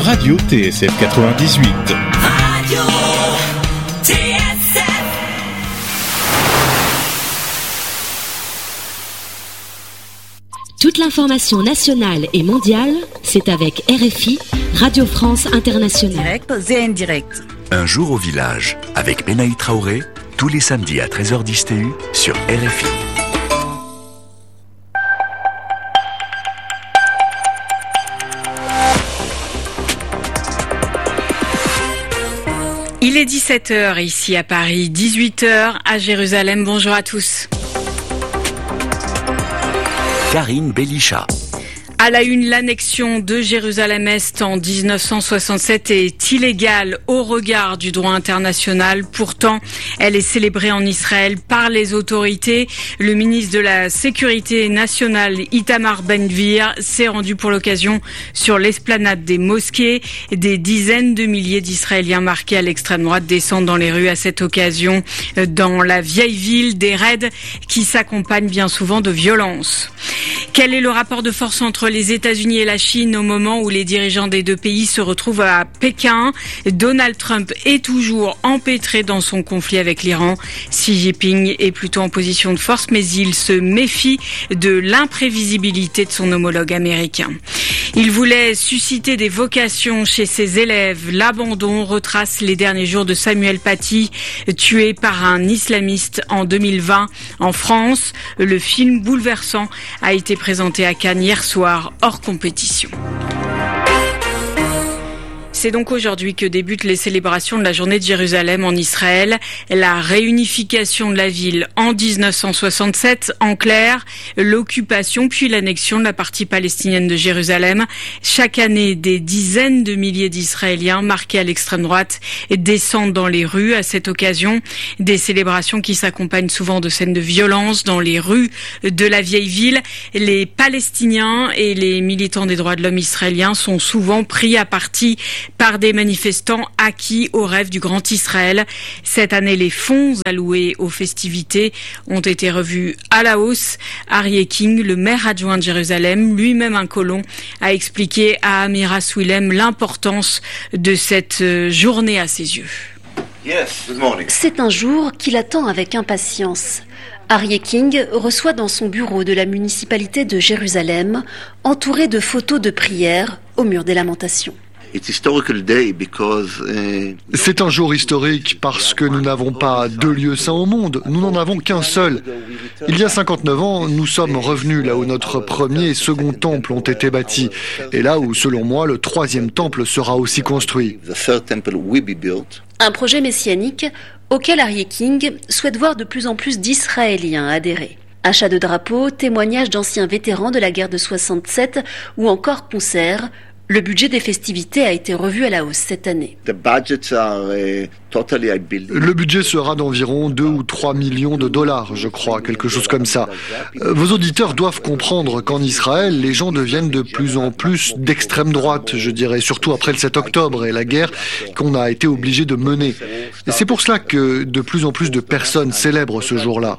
Radio TSF 98. Radio TSF. Toute l'information nationale et mondiale, c'est avec RFI, Radio France Internationale. Direct et indirect. Un jour au village, avec Benaï Traoré, tous les samedis à 13h10 TU sur RFI. Il est 17h ici à Paris, 18h à Jérusalem. Bonjour à tous. Karine Belisha. À la une, l'annexion de Jérusalem-Est en 1967 est illégale au regard du droit international. Pourtant, elle est célébrée en Israël par les autorités. Le ministre de la Sécurité nationale, Itamar Ben-Gvir, s'est rendu pour l'occasion sur l'esplanade des mosquées. Des dizaines de milliers d'Israéliens marqués à l'extrême droite descendent dans les rues à cette occasion. Dans la vieille ville, des raids qui s'accompagnent bien souvent de violences. Quel est le rapport de force entre les États-Unis et la Chine au moment où les dirigeants des deux pays se retrouvent à Pékin? Donald Trump est toujours empêtré dans son conflit avec l'Iran. Xi Jinping est plutôt en position de force, mais il se méfie de l'imprévisibilité de son homologue américain. Il voulait susciter des vocations chez ses élèves. L'abandon retrace les derniers jours de Samuel Paty, tué par un islamiste en 2020 en France. Le film bouleversant a été présenté à Cannes hier soir, hors compétition. C'est donc aujourd'hui que débutent les célébrations de la journée de Jérusalem en Israël. La réunification de la ville en 1967, en clair, l'occupation puis l'annexion de la partie palestinienne de Jérusalem. Chaque année, des dizaines de milliers d'Israéliens marqués à l'extrême droite descendent dans les rues à cette occasion. Des célébrations qui s'accompagnent souvent de scènes de violence dans les rues de la vieille ville. Les Palestiniens et les militants des droits de l'homme israéliens sont souvent pris à partie par des manifestants acquis au rêve du grand Israël. Cette année, les fonds alloués aux festivités ont été revus à la hausse. Aryeh King, le maire adjoint de Jérusalem, lui-même un colon, a expliqué à Amira Swilem l'importance de cette journée à ses yeux. C'est un jour qu'il attend avec impatience. Aryeh King reçoit dans son bureau de la municipalité de Jérusalem, entouré de photos de prières au mur des lamentations. C'est un jour historique parce que nous n'avons pas deux lieux saints au monde, nous n'en avons qu'un seul. Il y a 59 ans, nous sommes revenus là où notre premier et second temple ont été bâtis, et là où, selon moi, le troisième temple sera aussi construit. Un projet messianique auquel Aryeh King souhaite voir de plus en plus d'Israéliens adhérer. Achat de drapeaux, témoignages d'anciens vétérans de la guerre de 67 ou encore concerts. Le budget des festivités a été revu à la hausse cette année. Le budget sera d'environ 2 ou 3 millions de dollars, je crois, quelque chose comme ça. Vos auditeurs doivent comprendre qu'en Israël, les gens deviennent de plus en plus d'extrême droite, je dirais, surtout après le 7 octobre et la guerre qu'on a été obligé de mener. Et c'est pour cela que de plus en plus de personnes célèbrent ce jour-là.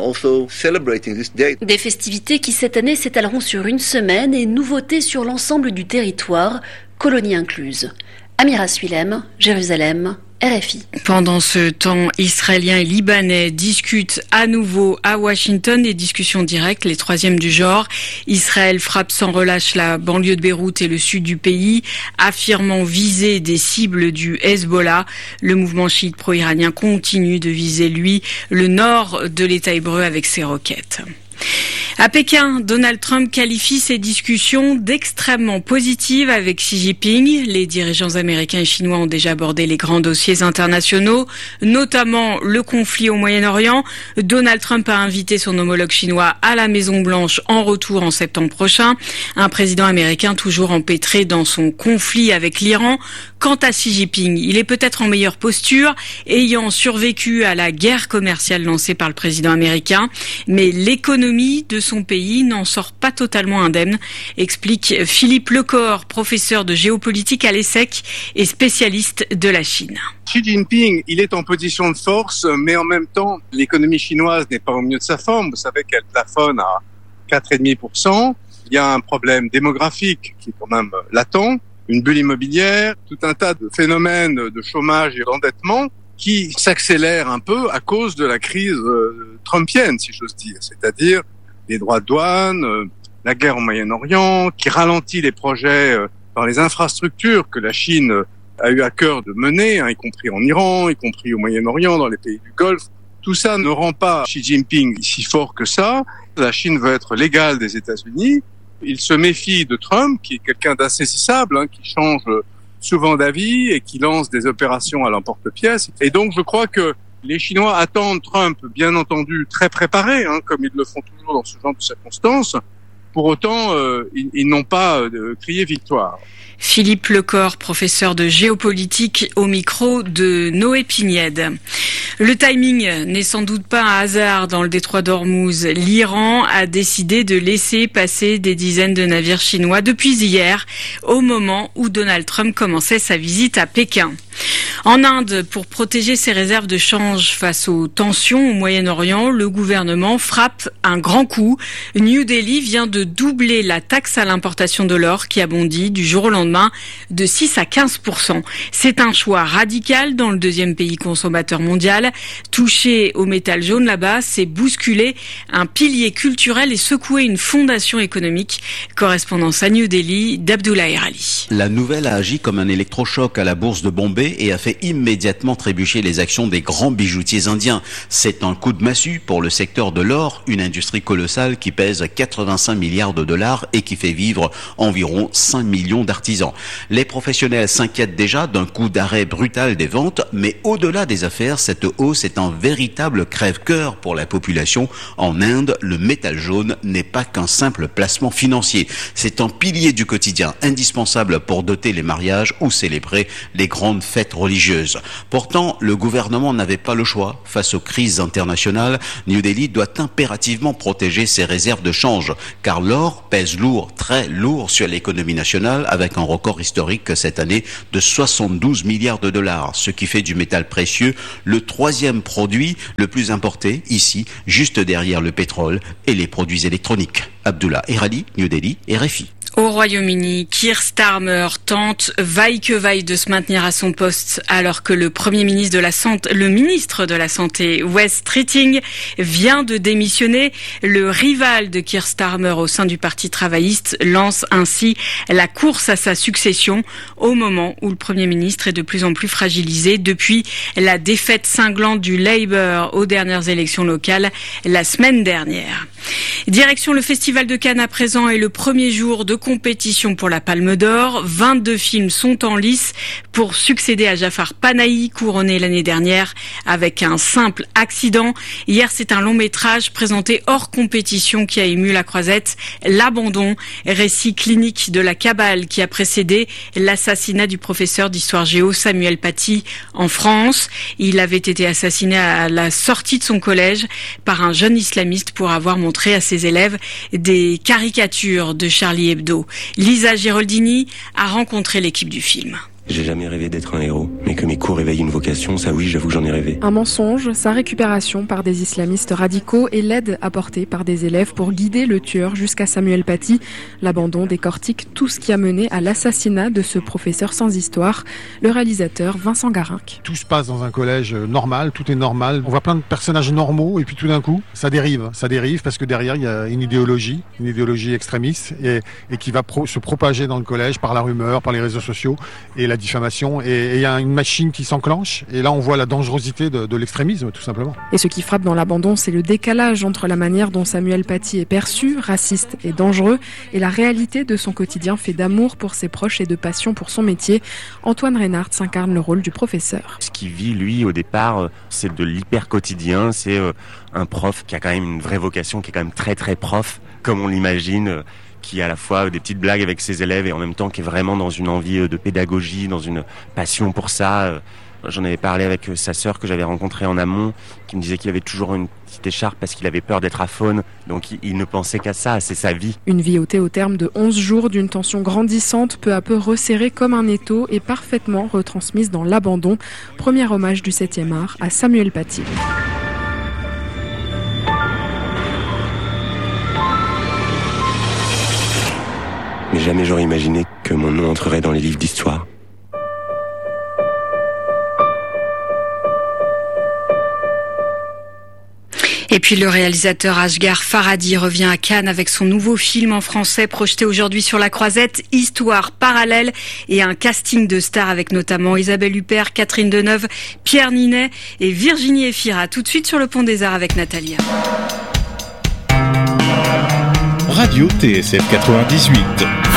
Des festivités qui cette année s'étaleront sur une semaine et nouveautés sur l'ensemble du territoire, colonies incluses. Amira Swilem, Jérusalem, RFI. Pendant ce temps, Israéliens et Libanais discutent à nouveau à Washington, des discussions directes, les troisièmes du genre. Israël frappe sans relâche la banlieue de Beyrouth et le sud du pays, affirmant viser des cibles du Hezbollah. Le mouvement chiite pro-iranien continue de viser, lui, le nord de l'État hébreu avec ses roquettes. À Pékin, Donald Trump qualifie ces discussions d'extrêmement positives avec Xi Jinping. Les dirigeants américains et chinois ont déjà abordé les grands dossiers internationaux, notamment le conflit au Moyen-Orient. Donald Trump a invité son homologue chinois à la Maison-Blanche en retour en septembre prochain. Un président américain toujours empêtré dans son conflit avec l'Iran. Quant à Xi Jinping, il est peut-être en meilleure posture, ayant survécu à la guerre commerciale lancée par le président américain, mais l'économie de son pays n'en sort pas totalement indemne, explique Philippe Lecor, professeur de géopolitique à l'ESSEC et spécialiste de la Chine. Xi Jinping, il est en position de force, mais en même temps, l'économie chinoise n'est pas au mieux de sa forme. Vous savez qu'elle plafonne à 4,5%. Il y a un problème démographique qui est quand même latent. une bulle immobilière, tout un tas de phénomènes de chômage et d'endettement qui s'accélèrent un peu à cause de la crise trumpienne, si j'ose dire, c'est-à-dire les droits de douane, la guerre au Moyen-Orient, qui ralentit les projets dans les infrastructures que la Chine a eu à cœur de mener, y compris en Iran, y compris au Moyen-Orient, dans les pays du Golfe. Tout ça ne rend pas Xi Jinping si fort que ça. La Chine veut être l'égale des États-Unis. Il se méfie de Trump, qui est quelqu'un d'insaisissable, qui change souvent d'avis et qui lance des opérations à l'emporte-pièce. Et donc, je crois que les Chinois attendent Trump, bien entendu, très préparés, comme ils le font toujours dans ce genre de circonstances. Pour autant, ils n'ont pas crié victoire. Philippe Lecor, professeur de géopolitique au micro de Noé Pignède. Le timing n'est sans doute pas un hasard dans le détroit d'Ormuz. L'Iran a décidé de laisser passer des dizaines de navires chinois depuis hier, au moment où Donald Trump commençait sa visite à Pékin. En Inde, pour protéger ses réserves de change face aux tensions au Moyen-Orient, le gouvernement frappe un grand coup. New Delhi vient de doubler la taxe à l'importation de l'or qui a bondi du jour au lendemain de 6 à 15%. C'est un choix radical dans le deuxième pays consommateur mondial. Toucher au métal jaune là-bas, c'est bousculer un pilier culturel et secouer une fondation économique. Correspondance à New Delhi d'Abdullah Erali. La nouvelle a agi comme un électrochoc à la bourse de Bombay et a fait immédiatement trébucher les actions des grands bijoutiers indiens. C'est un coup de massue pour le secteur de l'or, une industrie colossale qui pèse 85 milliards de dollars et qui fait vivre environ 5 millions d'artisans. Les professionnels s'inquiètent déjà d'un coup d'arrêt brutal des ventes, mais au-delà des affaires, cette hausse est un véritable crève-cœur pour la population. En Inde, le métal jaune n'est pas qu'un simple placement financier. C'est un pilier du quotidien indispensable pour doter les mariages ou célébrer les grandes fêtes religieuses. Pourtant, le gouvernement n'avait pas le choix. Face aux crises internationales, New Delhi doit impérativement protéger ses réserves de change, car l'or pèse lourd, très lourd sur l'économie nationale, avec un record historique cette année de 72 milliards de dollars, ce qui fait du métal précieux le troisième produit le plus importé ici, juste derrière le pétrole et les produits électroniques. Abdullah Erali, New Delhi, RFI. Au Royaume-Uni, Keir Starmer tente vaille que vaille de se maintenir à son poste alors que le ministre de la Santé, Wes Streeting, vient de démissionner. Le rival de Keir Starmer au sein du Parti travailliste lance ainsi la course à sa succession au moment où le Premier ministre est de plus en plus fragilisé depuis la défaite cinglante du Labour aux dernières élections locales la semaine dernière. Direction le Festival de Cannes à présent et le premier jour de compétition pour la Palme d'Or. 22 films sont en lice pour succéder à Jafar Panahi, couronné l'année dernière avec un simple accident. Hier, c'est un long métrage présenté hors compétition qui a ému la Croisette. L'abandon, récit clinique de la cabale qui a précédé l'assassinat du professeur d'histoire géo Samuel Paty en France. Il avait été assassiné à la sortie de son collège par un jeune islamiste pour avoir montré à ses élèves des caricatures de Charlie Hebdo. Lisa Giraldini a rencontré l'équipe du film. J'ai jamais rêvé d'être un héros, mais que mes cours éveillent une vocation, ça oui, j'avoue que j'en ai rêvé. Un mensonge, sa récupération par des islamistes radicaux et l'aide apportée par des élèves pour guider le tueur jusqu'à Samuel Paty. L'abandon décortique tout ce qui a mené à l'assassinat de ce professeur sans histoire, le réalisateur Vincent Garinck. Tout se passe dans un collège normal, tout est normal. On voit plein de personnages normaux et puis tout d'un coup, ça dérive parce que derrière il y a une idéologie extrémiste et qui va se propager dans le collège par la rumeur, par les réseaux sociaux et la diffamation, et il y a une machine qui s'enclenche, et là on voit la dangerosité de l'extrémisme tout simplement. Et ce qui frappe dans l'abandon, c'est le décalage entre la manière dont Samuel Paty est perçu, raciste et dangereux, et la réalité de son quotidien fait d'amour pour ses proches et de passion pour son métier. Antoine Reynard incarne le rôle du professeur. Ce qu'il vit lui au départ, c'est de l'hyper quotidien, c'est un prof qui a quand même une vraie vocation, qui est quand même très très prof, comme on l'imagine, qui a à la fois des petites blagues avec ses élèves et en même temps qui est vraiment dans une envie de pédagogie, dans une passion pour ça. J'en avais parlé avec sa sœur que j'avais rencontrée en amont, qui me disait qu'il avait toujours une petite écharpe parce qu'il avait peur d'être aphone, donc il ne pensait qu'à ça, c'est sa vie. Une vie ôtée au terme de 11 jours d'une tension grandissante, peu à peu resserrée comme un étau et parfaitement retransmise dans l'abandon. Premier hommage du 7e art à Samuel Paty. Mais jamais j'aurais imaginé que mon nom entrerait dans les livres d'histoire. Et puis le réalisateur Asghar Farhadi revient à Cannes avec son nouveau film en français projeté aujourd'hui sur la Croisette, Histoire parallèle, et un casting de stars avec notamment Isabelle Huppert, Catherine Deneuve, Pierre Ninet et Virginie Efira. Tout de suite sur le Pont des Arts avec Nathalie. Radio TSF 98.